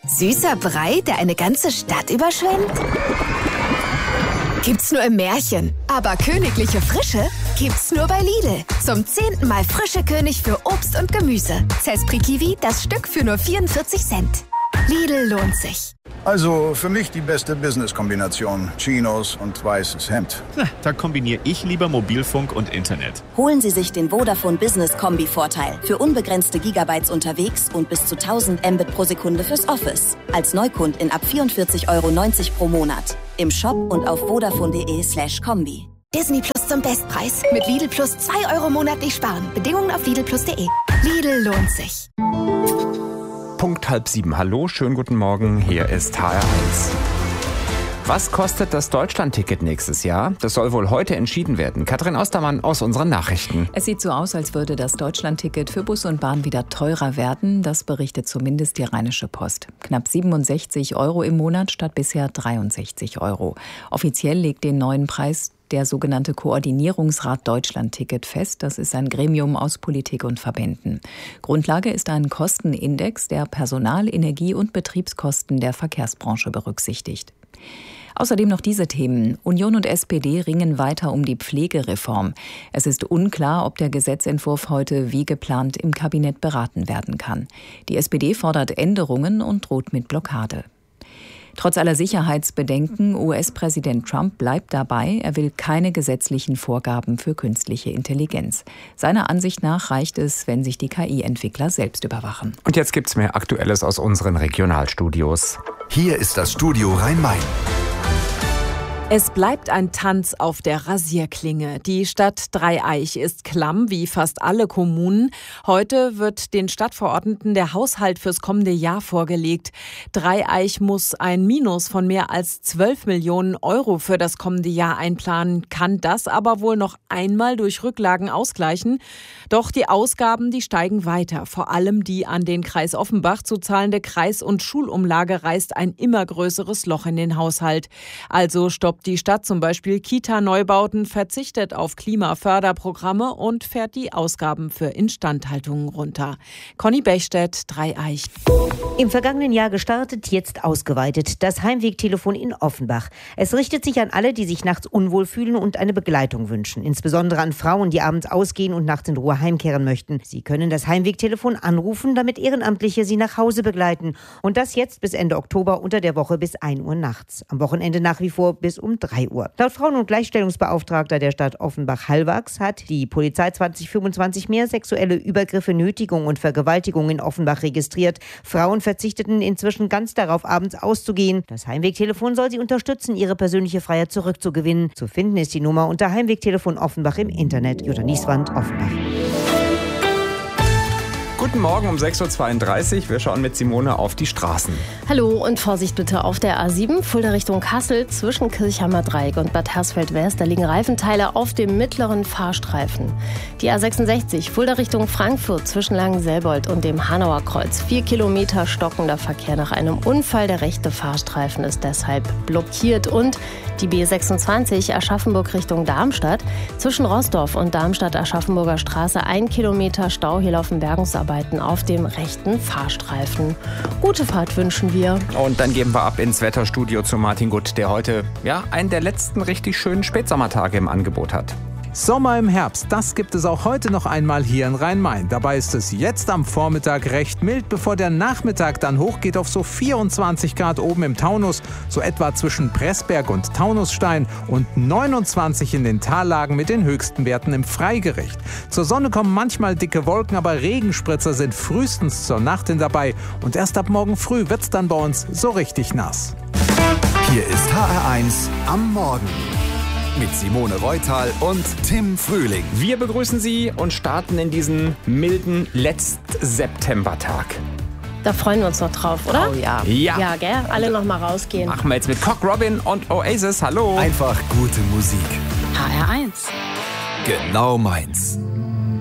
Süßer Brei, der eine ganze Stadt überschwemmt? Gibt's nur im Märchen. Aber königliche Frische gibt's nur bei Lidl. Zum 10. Mal frische König für Obst und Gemüse. Zespri Kiwi, das Stück für nur 44 Cent. Lidl lohnt sich. Also für mich die beste Business-Kombination. Chinos und weißes Hemd. Da kombiniere ich lieber Mobilfunk und Internet. Holen Sie sich den Vodafone Business Kombi-Vorteil. Für unbegrenzte Gigabytes unterwegs und bis zu 1000 Mbit pro Sekunde fürs Office. Als Neukundin ab 44,90 € pro Monat. Im Shop und auf vodafone.de/kombi. Disney Plus zum Bestpreis. Mit Lidl Plus 2 € monatlich sparen. Bedingungen auf lidlplus.de. Lidl lohnt sich. Punkt 6:30. Hallo, schönen guten Morgen. Hier ist HR1. Was kostet das Deutschlandticket nächstes Jahr? Das soll wohl heute entschieden werden. Katrin Ostermann aus unseren Nachrichten. Es sieht so aus, als würde das Deutschlandticket für Bus und Bahn wieder teurer werden. Das berichtet zumindest die Rheinische Post. Knapp 67 € im Monat statt bisher 63 €. Offiziell legt den neuen Preis der sogenannte Koordinierungsrat Deutschlandticket fest. Das ist ein Gremium aus Politik und Verbänden. Grundlage ist ein Kostenindex, der Personal-, Energie- und Betriebskosten der Verkehrsbranche berücksichtigt. Außerdem noch diese Themen. Union und SPD ringen weiter um die Pflegereform. Es ist unklar, ob der Gesetzentwurf heute wie geplant im Kabinett beraten werden kann. Die SPD fordert Änderungen und droht mit Blockade. Trotz aller Sicherheitsbedenken, US-Präsident Trump bleibt dabei, er will keine gesetzlichen Vorgaben für künstliche Intelligenz. Seiner Ansicht nach reicht es, wenn sich die KI-Entwickler selbst überwachen. Und jetzt gibt's mehr Aktuelles aus unseren Regionalstudios. Hier ist das Studio Rhein-Main. Es bleibt ein Tanz auf der Rasierklinge. Die Stadt Dreieich ist klamm, wie fast alle Kommunen. Heute wird den Stadtverordneten der Haushalt fürs kommende Jahr vorgelegt. Dreieich muss ein Minus von mehr als 12 Millionen € für das kommende Jahr einplanen, kann das aber wohl noch einmal durch Rücklagen ausgleichen. Doch die Ausgaben, die steigen weiter. Vor allem die an den Kreis Offenbach zu zahlende Kreis- und Schulumlage reißt ein immer größeres Loch in den Haushalt. Also stoppt die Stadt zum Beispiel Kita-Neubauten, verzichtet auf Klimaförderprogramme und fährt die Ausgaben für Instandhaltungen runter. Conny Bechstedt, Dreieich. Im vergangenen Jahr gestartet, jetzt ausgeweitet. Das Heimwegtelefon in Offenbach. Es richtet sich an alle, die sich nachts unwohl fühlen und eine Begleitung wünschen. Insbesondere an Frauen, die abends ausgehen und nachts in Ruhe heimkehren möchten. Sie können das Heimwegtelefon anrufen, damit Ehrenamtliche sie nach Hause begleiten. Und das jetzt bis Ende Oktober, unter der Woche bis 1 Uhr nachts. Am Wochenende nach wie vor bis um 3 Uhr. Laut Frauen- und Gleichstellungsbeauftragter der Stadt Offenbach-Hallwachs hat die Polizei 2025 mehr sexuelle Übergriffe, Nötigung und Vergewaltigung in Offenbach registriert. Frauen verzichteten inzwischen ganz darauf, abends auszugehen. Das Heimwegtelefon soll sie unterstützen, ihre persönliche Freiheit zurückzugewinnen. Zu finden ist die Nummer unter Heimwegtelefon Offenbach im Internet. Jutta Nieswand, Offenbach. Guten Morgen um 6:32 Uhr. Wir schauen mit Simone auf die Straßen. Hallo und Vorsicht bitte auf der A7, Fulda Richtung Kassel, zwischen Kirchheimer Dreieck und Bad Hersfeld-West. Da liegen Reifenteile auf dem mittleren Fahrstreifen. Die A66, Fulda Richtung Frankfurt, zwischen Langenselbold und dem Hanauer Kreuz. 4 Kilometer stockender Verkehr nach einem Unfall. Der rechte Fahrstreifen ist deshalb blockiert. Und die B26 Aschaffenburg Richtung Darmstadt, zwischen Roßdorf und Darmstadt-Aschaffenburger Straße 1 Kilometer Stau. Hier laufen Bergungsarbeiten auf dem rechten Fahrstreifen. Gute Fahrt wünschen wir. Und dann geben wir ab ins Wetterstudio zu Martin Gutt, der heute einen der letzten richtig schönen Spätsommertage im Angebot hat. Sommer im Herbst, das gibt es auch heute noch einmal hier in Rhein-Main. Dabei ist es jetzt am Vormittag recht mild, bevor der Nachmittag dann hochgeht auf so 24 Grad oben im Taunus, so etwa zwischen Pressberg und Taunusstein, und 29 in den Tallagen mit den höchsten Werten im Freigericht. Zur Sonne kommen manchmal dicke Wolken, aber Regenspritzer sind frühestens zur Nacht hin dabei. Und erst ab morgen früh wird's dann bei uns so richtig nass. Hier ist HR1 am Morgen. Mit Simone Reutal und Tim Frühling. Wir begrüßen Sie und starten in diesen milden Letzt-September-Tag. Da freuen wir uns noch drauf, oder? Oh ja. Ja, gell? Alle noch mal rausgehen. Machen wir jetzt mit Cock Robin und Oasis. Hallo. Einfach gute Musik. HR1. Genau meins.